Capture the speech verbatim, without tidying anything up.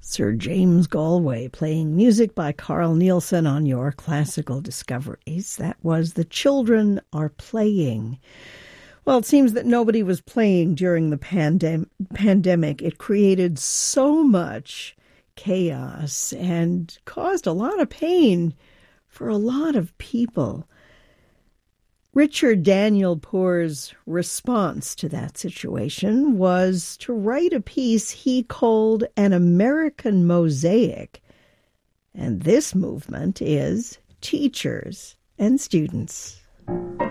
Sir James Galway playing music by Carl Nielsen on your classical discoveries. That was The Children Are Playing. Well, it seems that nobody was playing during the pandem- pandemic. It created so much chaos and caused a lot of pain for a lot of people. Richard Daniel Poor's response to that situation was to write a piece he called An American Mosaic. And this movement is teachers and students.